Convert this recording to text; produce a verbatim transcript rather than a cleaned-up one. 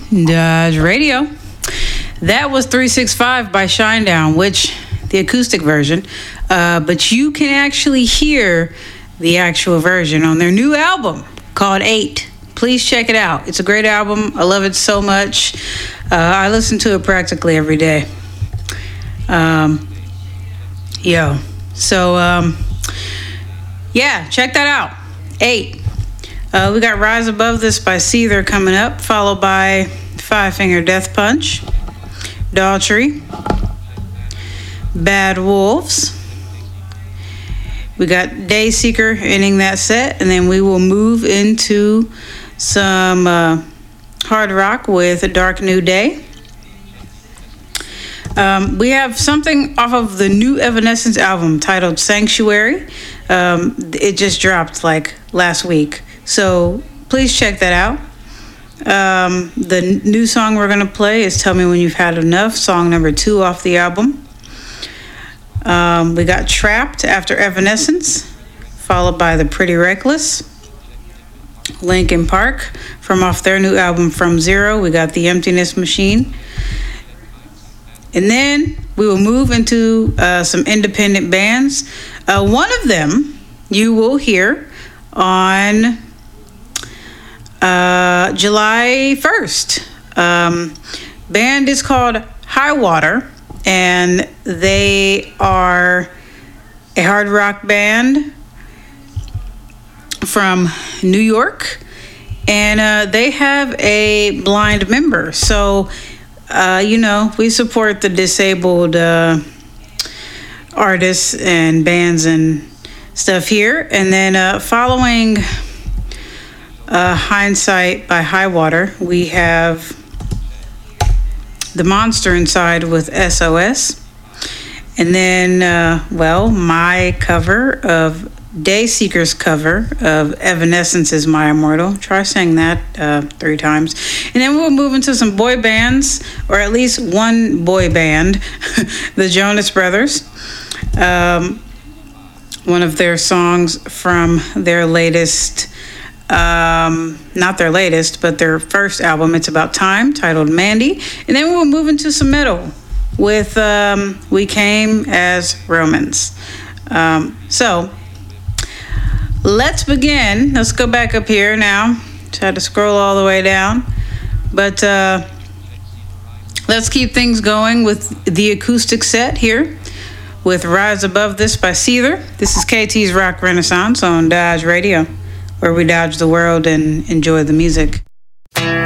Dodge Radio. That was three sixty-five by Shinedown, which the acoustic version, uh, but you can actually hear the actual version on their new album called Eight. Please check it out. It's a great album. I love it so much. Uh, I listen to it practically every day. Um, yo, so um, yeah, check that out. Eight. Uh, we got Rise Above This by Seether coming up, followed by Five Finger Death Punch, Daltrey, Bad Wolves. We got Dayseeker ending that set, and then we will move into some uh, hard rock with Dark New Day. Um, we have something off of the new Evanescence album titled Sanctuary. Um, it just dropped like last week, so please check that out. Um, the new song we're going to play is Tell Me When You've Had Enough, song number two off the album. Um, we got Trapped after Evanescence, followed by The Pretty Reckless. Linkin Park from off their new album From Zero. We got The Emptiness Machine. And then we will move into uh, some independent bands. Uh, one of them you will hear on uh, July first. Um, band is called High Water, and they are a hard rock band from New York, and uh, they have a blind member. So, uh, you know, we support the disabled uh, artists and bands and stuff here. And then uh, following uh, Hindsight by High Water, we have The Monster Inside with S O S. And then, uh, well, my cover of Dayseeker's cover of Evanescence's My Immortal. Try saying that uh, three times. And then we'll move into some boy bands, or at least one boy band, the Jonas Brothers. Um, one of their songs from their latest, um, not their latest, but their first album, It's About Time, titled Mandy. And then we'll move into some metal with um, We Came as Romans. Um, so, let's begin. Let's go back up here now. Try to scroll all the way down. But uh, let's keep things going with the acoustic set here with Rise Above This by Seether. This is K T's Rock Renaissance on Dodge Radio, where we dodge the world and enjoy the music.